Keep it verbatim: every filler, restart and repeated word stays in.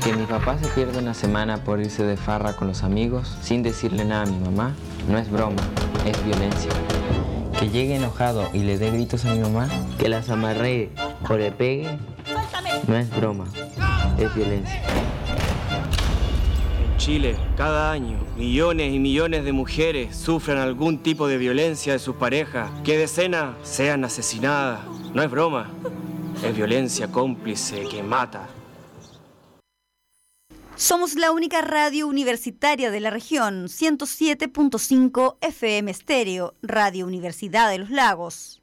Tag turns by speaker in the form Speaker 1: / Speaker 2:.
Speaker 1: Que mi papá se pierda una semana por irse de farra con los amigos sin decirle nada a mi mamá no es broma, es violencia. Que llegue enojado y le dé gritos a mi mamá, que las amarree o le pegue, no es broma, es violencia.
Speaker 2: En Chile, cada año, millones y millones de mujeres sufren algún tipo de violencia de sus parejas, que decenas sean asesinadas. No es broma, es violencia cómplice que mata.
Speaker 3: Somos la única radio universitaria de la región, ciento siete punto cinco F M Estéreo, Radio Universidad de los Lagos.